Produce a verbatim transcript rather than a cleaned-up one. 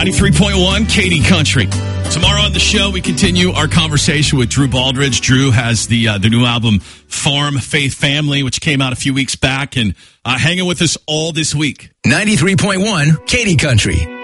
ninety-three point one Katy Country. Tomorrow on the show, we continue our conversation with Drew Baldridge. Drew has the uh, the new album, Farm Faith Family, which came out a few weeks back, and uh, hanging with us all this week. ninety-three point one Katy Country.